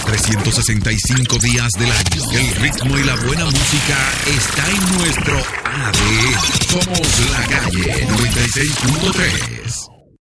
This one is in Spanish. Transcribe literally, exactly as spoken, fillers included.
trescientos sesenta y cinco días del año. El ritmo y la buena música está en nuestro A D N. Somos La Calle noventa y seis punto tres.